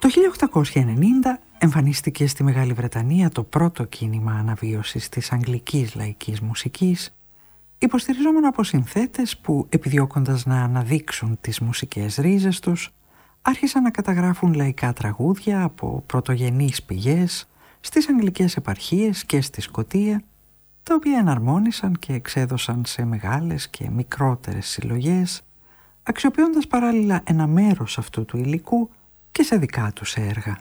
Το 1890 εμφανίστηκε στη Μεγάλη Βρετανία το πρώτο κίνημα αναβίωσης της αγγλικής λαϊκής μουσικής, υποστηριζόμενο από συνθέτες που, επιδιώκοντας να αναδείξουν τις μουσικές ρίζες τους, άρχισαν να καταγράφουν λαϊκά τραγούδια από πρωτογενείς πηγές στις αγγλικές επαρχίες και στη Σκωτία, τα οποία εναρμόνισαν και εξέδωσαν σε μεγάλες και μικρότερες συλλογές, αξιοποιώντας παράλληλα ένα μέρος αυτού του υλικού και σε δικά τους έργα.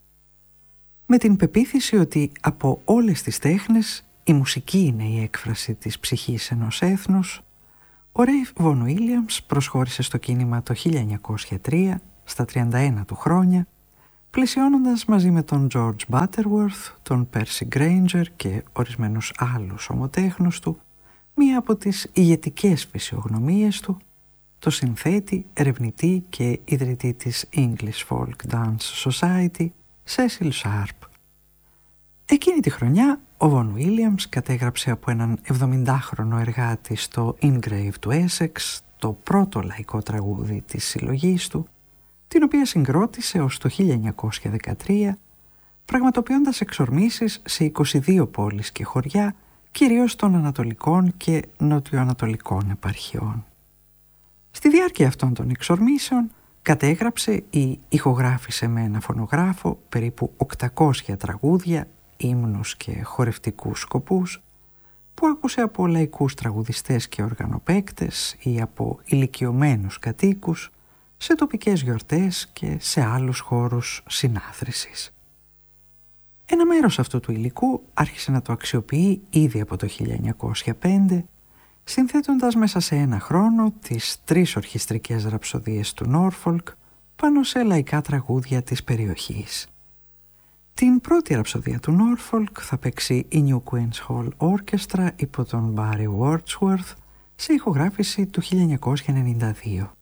Με την πεποίθηση ότι από όλες τις τέχνες η μουσική είναι η έκφραση της ψυχής ενός έθνους, ο Ρέι Βον Βίλιαμς προσχώρησε στο κίνημα το 1903, στα 31 του χρόνια, πλησιώνοντας μαζί με τον George Butterworth, τον Percy Grainger και ορισμένους άλλους ομοτέχνους του, μία από τις ηγετικές φυσιογνωμίες του, το συνθέτη, ερευνητή και ιδρυτή της English Folk Dance Society, Cecil Sharp. Εκείνη τη χρονιά, ο Βον Βίλιαμς κατέγραψε από έναν 70χρονο εργάτη στο Ingrave του Essex το πρώτο λαϊκό τραγούδι της συλλογής του, την οποία συγκρότησε ως το 1913, πραγματοποιώντας εξορμήσεις σε 22 πόλεις και χωριά, κυρίως των ανατολικών και νοτιοανατολικών επαρχιών. Στη διάρκεια αυτών των εξορμήσεων κατέγραψε ή ηχογράφησε με ένα φωνογράφο περίπου 800 τραγούδια, ύμνους και χορευτικούς σκοπούς, που άκουσε από λαϊκούς τραγουδιστές και οργανοπαίκτες ή από ηλικιωμένους κατοίκους σε τοπικές γιορτές και σε άλλους χώρους συνάθρησης. Ένα μέρος αυτού του υλικού άρχισε να το αξιοποιεί ήδη από το 1905, συνθέτοντας μέσα σε ένα χρόνο τις 3 ορχιστρικές ραψοδίες του Νόρφολκ πάνω σε λαϊκά τραγούδια της περιοχής. Την πρώτη ραψοδία του Νόρφολκ θα παίξει η New Queen's Hall Orchestra υπό τον Barry Wordsworth σε ηχογράφηση του 1992.